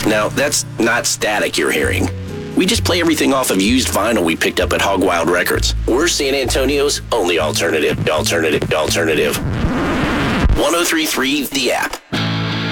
Now, that's not static you're hearing. We just play everything off of used vinyl we picked up at Hog Wild Records. We're San Antonio's only alternative. 1033 The App.